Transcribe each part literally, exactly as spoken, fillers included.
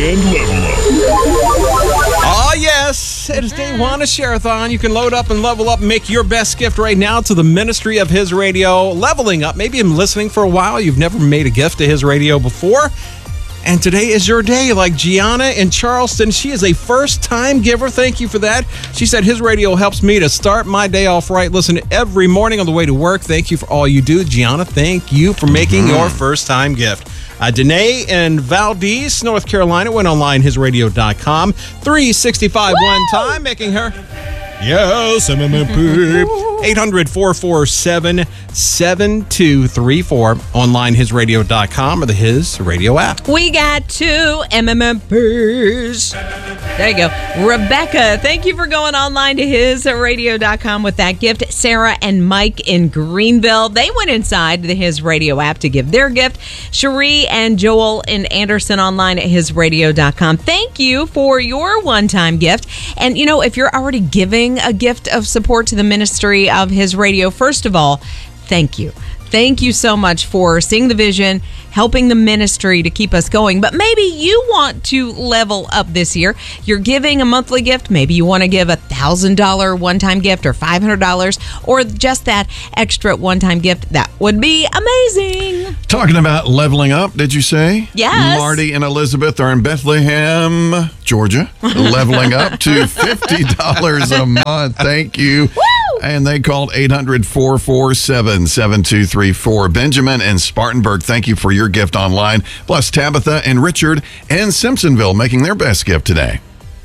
and level up. Oh, yes. It is Day One of Share-a-thon. You can load up and level up and make your best gift right now to the ministry of His Radio. Leveling up. Maybe you've been listening for a while. You've never made a gift to His Radio before. And today is your day, like Gianna in Charleston. She is a first-time giver. Thank you for that. She said, His Radio helps me to start my day off right. Listen every morning on the way to work. Thank you for all you do. Gianna, thank you for making mm-hmm. your first-time gift. Uh, Danae in Valdez, North Carolina, went online, his radio dot com. three sixty-five Woo! One time, making her... Yes, M M M P. eight hundred, four four seven, seven two three four. Online, his radio dot com or the His Radio app. We got two M M M Ps. There you go. Rebecca, thank you for going online to his radio dot com with that gift. Sarah and Mike in Greenville, they went inside the His Radio app to give their gift. Cherie and Joel in Anderson online at his radio dot com. Thank you for your one-time gift. And, you know, if you're already giving a gift of support to the ministry of His Radio, first of all, thank you. Thank you so much for seeing the vision, helping the ministry to keep us going. But maybe you want to level up this year. You're giving a monthly gift. Maybe you want to give a one thousand dollars one-time gift or five hundred dollars or just that extra one-time gift. That would be amazing. Talking about leveling up, did you say? Yes. Marty and Elizabeth are in Bethlehem, Georgia, leveling up to fifty dollars a month. Thank you. Woo! And they called eight hundred, four four seven, seven two three four. Benjamin and Spartanburg, thank you for your gift online. Plus Tabitha and Richard and Simpsonville making their best gift today.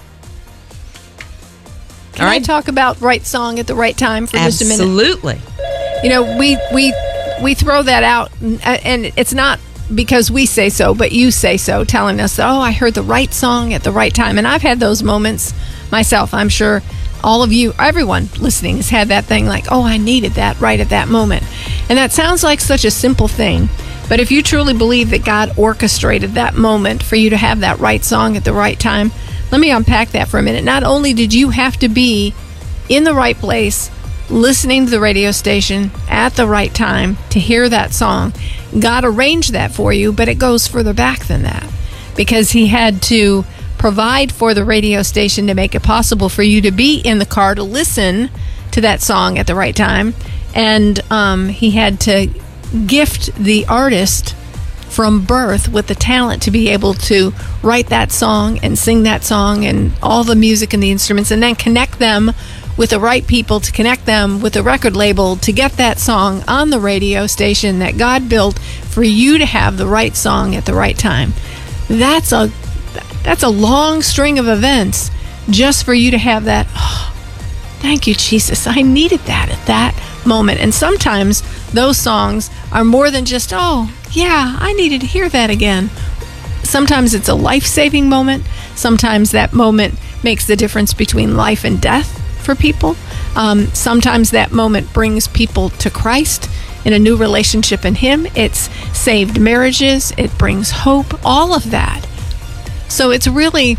Can All right. I talk about right song at the right time for just a minute? Absolutely. You know, we we we throw that out, and it's not because we say so, but you say so, telling us, oh, I heard the right song at the right time. And I've had those moments myself. I'm sure all of you, everyone listening has had that thing like, oh, I needed that right at that moment. And that sounds like such a simple thing. But if you truly believe that God orchestrated that moment for you to have that right song at the right time, let me unpack that for a minute. Not only did you have to be in the right place, listening to the radio station at the right time to hear that song, God arranged that for you, but it goes further back than that, because He had to provide for the radio station to make it possible for you to be in the car to listen to that song at the right time. And um, He had to gift the artist from birth with the talent to be able to write that song and sing that song and all the music and the instruments, and then connect them with the right people, to connect them with the record label to get that song on the radio station that God built for you to have the right song at the right time. That's a That's a long string of events just for you to have that. Oh, thank you, Jesus. I needed that at that moment. And sometimes those songs are more than just, oh, yeah, I needed to hear that again. Sometimes it's a life-saving moment. Sometimes that moment makes the difference between life and death for people. Um, sometimes that moment brings people to Christ in a new relationship in Him. It's saved marriages. It brings hope. All of that. So it's really,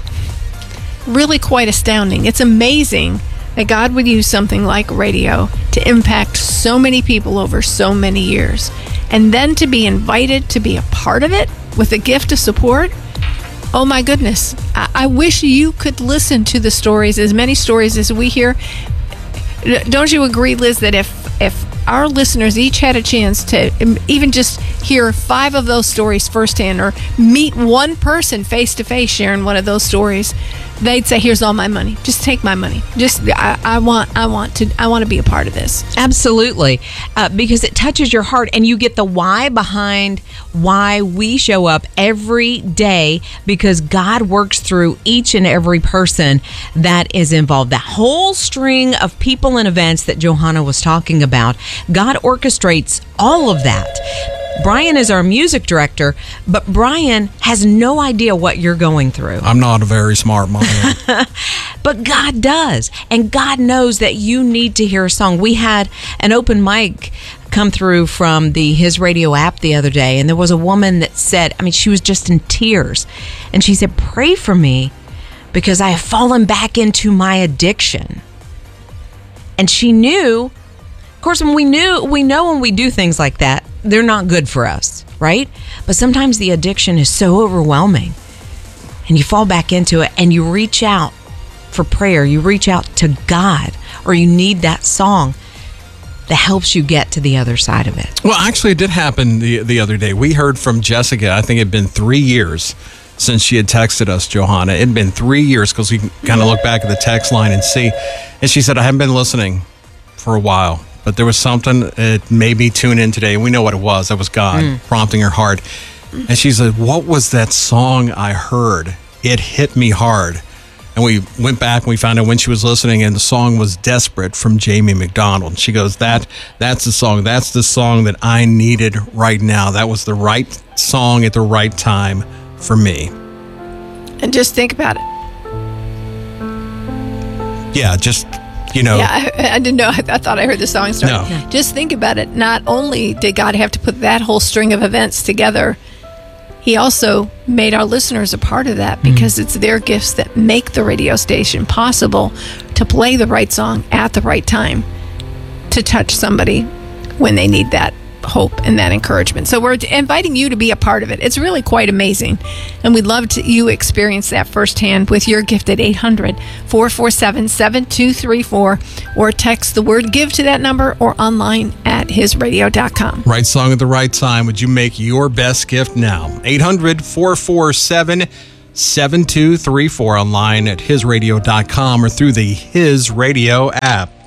really quite astounding. It's amazing that God would use something like radio to impact so many people over so many years. And then to be invited to be a part of it with a gift of support. Oh my goodness. I, I wish you could listen to the stories, as many stories as we hear. Don't you agree, Liz, that if if our listeners each had a chance to even just hear five of those stories firsthand, or meet one person face to face sharing one of those stories, they'd say, here's all my money. Just take my money. Just I, I want I want to I want to be a part of this. Absolutely. Uh, because it touches your heart, and you get the why behind why we show up every day, because God works through each and every person that is involved. That whole string of people and events that Johanna was talking about, God orchestrates all of that. Brian is our music director, but Brian has no idea what you're going through. I'm not a very smart man. But God does. And God knows that you need to hear a song. We had an open mic come through from the His Radio app the other day, and there was a woman that said, I mean, she was just in tears. And she said, pray for me because I have fallen back into my addiction. And she knew, of course, when we knew, we know when we do things like that, they're not good for us, right? But sometimes the addiction is so overwhelming. and you fall back into it and you reach out for prayer, you reach out to God, or you need that song that helps you get to the other side of it. Well, actually, it did happen the, the other day. We heard from Jessica. I think it had been three years since she had texted us, Johanna. It had been three years because we can kind of look back at the text line and see. And she said, I haven't been listening for a while, but there was something that made me tune in today. We know what it was. That was God mm. prompting her heart. And she said, what was that song I heard? It hit me hard. And we went back and we found out when she was listening, and the song was Desperate from Jamie McDonald. She goes, that that's the song. That's the song that I needed right now. That was the right song at the right time for me. And just think about it. Yeah, just, you know. Yeah, I, I didn't know. I, I thought I heard the song start. No. Yeah. Just think about it. Not only did God have to put that whole string of events together, He also made our listeners a part of that, because mm. it's their gifts that make the radio station possible to play the right song at the right time to touch somebody when they need that hope and that encouragement. So we're inviting you to be a part of it. It's really quite amazing. And we'd love to you experience that firsthand with your gift at eight hundred, four four seven, seven two three four, or text the word GIVE to that number, or online at his radio dot com. Right song at the right time. Would you make your best gift now? eight hundred, four four seven, seven two three four, online at his radio dot com or through the His Radio app.